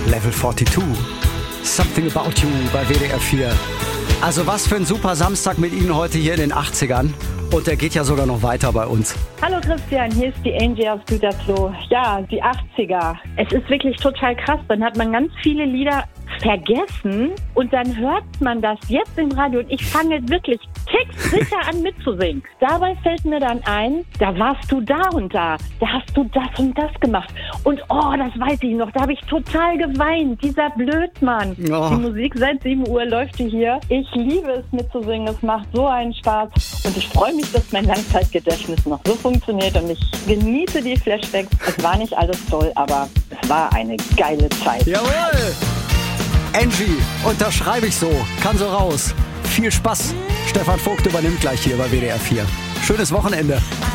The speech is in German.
Level 42. Something About You bei WDR 4. Also was für ein super Samstag mit Ihnen heute hier in den 80ern. Und der geht ja sogar noch weiter bei uns. Hallo Christian, hier ist die Angie aus Gütersloh. Ja, die 80er. Es ist wirklich total krass. Dann hat man ganz viele Lieder vergessen und dann hört man das jetzt im Radio und ich fange wirklich textsicher an mitzusingen. Dabei fällt mir dann ein, da warst du da und da hast du das und das gemacht. Und das weiß ich noch, da habe ich total geweint. Dieser Blödmann. Oh. Die Musik seit 7 Uhr läuft hier. Ich liebe es mitzusingen, es macht so einen Spaß und ich freue mich, dass mein Langzeitgedächtnis noch so funktioniert und ich genieße die Flashbacks. Es war nicht alles toll, aber es war eine geile Zeit. Jawohl! Angie, unterschreibe ich so. Kann so raus. Viel Spaß. Stefan Vogt übernimmt gleich hier bei WDR 4. Schönes Wochenende.